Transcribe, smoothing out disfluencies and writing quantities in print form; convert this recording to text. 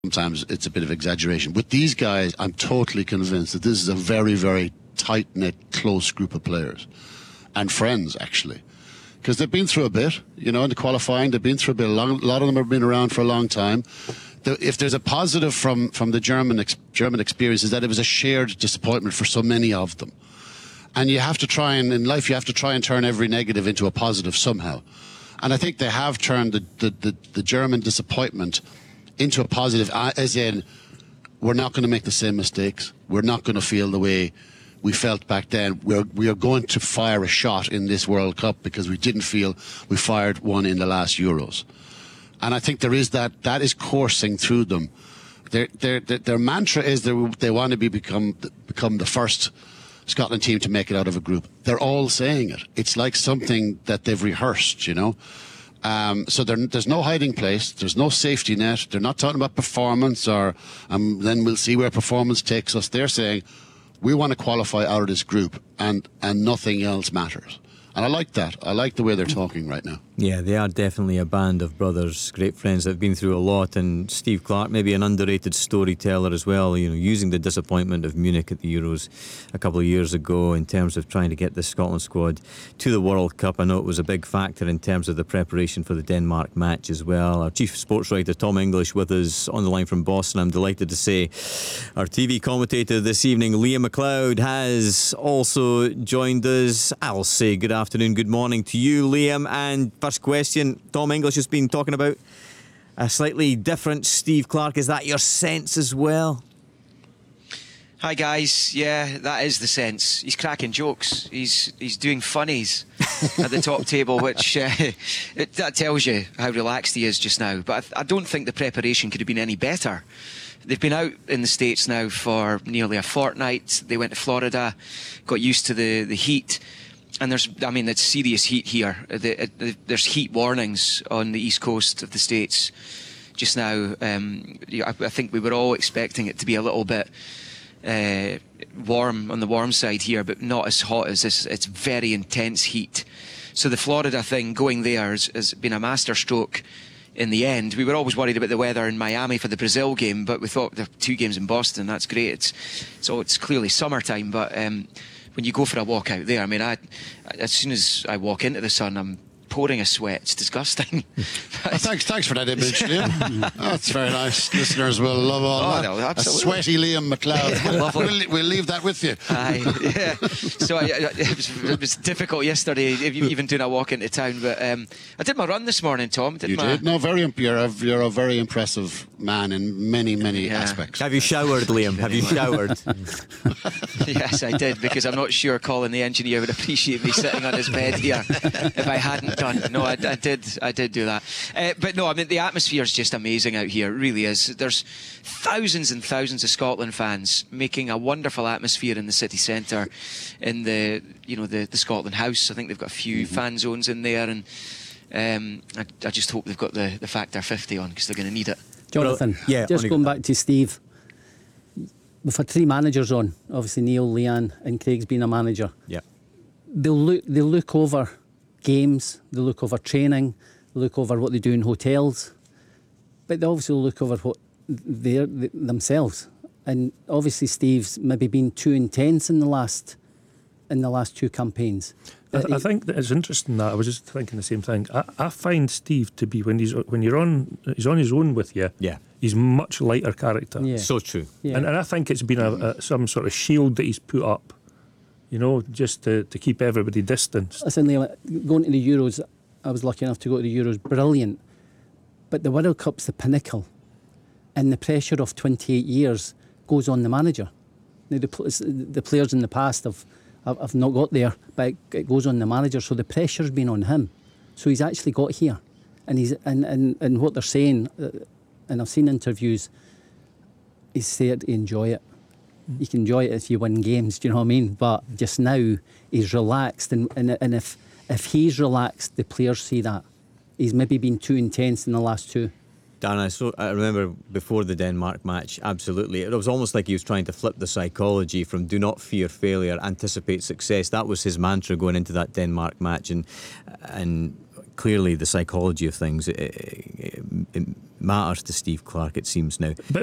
sometimes it's a bit of exaggeration. With these guys, I'm totally convinced that this is a very, very tight-knit, close group of players. And friends, actually. Because they've been through a bit, in the qualifying. They've been through a bit. A lot of them have been around for a long time. If there's a positive from the German experience, is that it was a shared disappointment for so many of them. And you have to try and, in life, you have to try and turn every negative into a positive somehow. And I think they have turned the German disappointment into a positive, as in, we're not going to make the same mistakes. We're not going to feel the way we felt back then. We are going to fire a shot in this World Cup because we didn't feel we fired one in the last Euros. And I think there is that is coursing through them. Their mantra is they want to become the first Scotland team to make it out of a group. They're all saying it. It's like something that they've rehearsed, So there's no hiding place. There's no safety net. They're not talking about performance or then we'll see where performance takes us. They're saying we want to qualify out of this group and nothing else matters. And I like that. I like the way they're talking right now. Yeah, they are definitely a band of brothers, great friends that have been through a lot. And Steve Clarke, maybe an underrated storyteller as well, using the disappointment of Munich at the Euros a couple of years ago in terms of trying to get the Scotland squad to the World Cup. I know it was a big factor in terms of the preparation for the Denmark match as well. Our chief sports writer, Tom English, with us on the line from Boston. I'm delighted to say our TV commentator this evening, Liam McLeod, has also joined us. I'll say good afternoon, good morning to you, Liam. And first question, Tom English has been talking about a slightly different Steve Clarke. Is that your sense as well? Hi guys, yeah, that is the sense. He's cracking jokes. He's doing funnies at the top table, which that tells you how relaxed he is just now. But I don't think the preparation could have been any better. They've been out in the States now for nearly a fortnight. They went to Florida, got used to the heat. And it's serious heat here. There's heat warnings on the east coast of the States just now. I think we were all expecting it to be a little bit warm on the warm side here, but not as hot as this. It's very intense heat. So the Florida thing, going there has been a masterstroke in the end. We were always worried about the weather in Miami for the Brazil game, but we thought there are 2 games in Boston. That's great. It's clearly summertime, but when you go for a walk out there, as soon as I walk into the sun, I'm pouring a sweat. It's disgusting. Thanks for that image, Liam. That's very nice. Listeners will love all that. No, a sweaty Liam McLeod. We'll leave that with you. Yeah. So it was difficult yesterday, even doing a walk into town. But I did my run this morning, Tom. You did? No, you're a very impressive man in many aspects. Have you showered, Liam? Have you showered? Yes, I did, because I'm not sure Colin, the engineer, would appreciate me sitting on his bed here if I hadn't done. No, I did do that. But no, the atmosphere is just amazing out here. It really is. There's thousands and thousands of Scotland fans making a wonderful atmosphere in the city centre, in the Scotland House. I think they've got a few fan zones in there, and I just hope they've got the factor 50 on, because they're going to need it. Jonathan, just going back to Steve. We've had 3 managers on. Obviously, Neil, Leanne, and Craig's been a manager. Yeah, They'll look over games, they look over training, they look over what they do in hotels, but they obviously look over what they're themselves. And obviously Steve's maybe been too intense in the last 2 campaigns. I think that it's interesting that I was just thinking the same thing. I find Steve to be when he's on his own with you. Yeah, he's much lighter character. Yeah. So true. Yeah. And I think it's been some sort of shield that he's put up, just to keep everybody distanced. Listen, Liam, going to the Euros, I was lucky enough to go to the Euros, brilliant. But the World Cup's the pinnacle, and the pressure of 28 years goes on the manager. Now, the players in the past have not got there, but it goes on the manager, so the pressure's been on him. So he's actually got here, and he's and what they're saying, and I've seen interviews, he's there to enjoy it. You can enjoy it if you win games, do you know what I mean? But just now he's relaxed, and if he's relaxed, the players see that. He's maybe been too intense in the last 2. Dan, I remember before the Denmark match, absolutely. It was almost like he was trying to flip the psychology from do not fear failure, anticipate success. That was his mantra going into that Denmark match. And clearly the psychology of things it matters to Steve Clarke, it seems now. But